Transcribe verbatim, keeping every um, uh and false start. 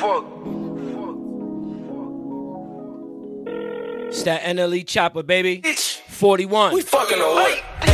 fuck. It's that N L E chopper, baby. Bitch. forty-one. We fucking or what?